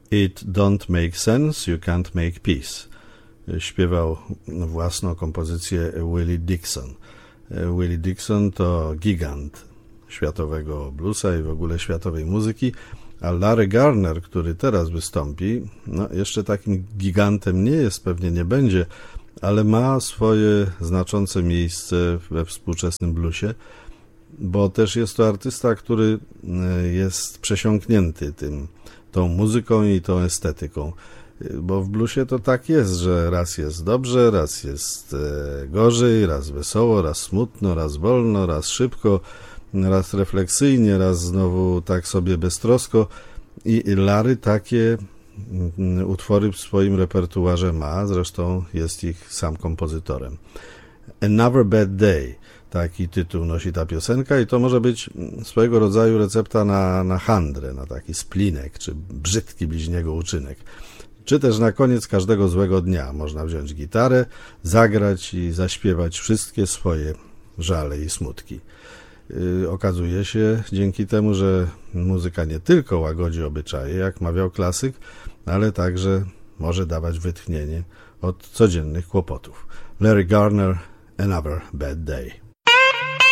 It don't make sense, you can't make peace. Śpiewał własną kompozycję Willie Dixon. Willie Dixon to gigant światowego bluesa i w ogóle światowej muzyki, a Larry Garner, który teraz wystąpi, jeszcze takim gigantem nie jest, pewnie nie będzie, ale ma swoje znaczące miejsce we współczesnym bluesie, bo też jest to artysta, który jest przesiąknięty tą muzyką i tą estetyką. Bo w bluesie to tak jest, że raz jest dobrze, raz jest gorzej, raz wesoło, raz smutno, raz wolno, raz szybko, raz refleksyjnie, raz znowu tak sobie beztrosko. I Larry takie utwory w swoim repertuarze ma, zresztą jest ich sam kompozytorem. Another Bad Day, taki tytuł nosi ta piosenka i to może być swojego rodzaju recepta na handrę, na taki splinek, czy brzydki bliźniego uczynek. Czy też na koniec każdego złego dnia można wziąć gitarę, zagrać i zaśpiewać wszystkie swoje żale i smutki. Okazuje się dzięki temu, że muzyka nie tylko łagodzi obyczaje, jak mawiał klasyk, ale także może dawać wytchnienie od codziennych kłopotów. Larry Garner, Another Bad Day.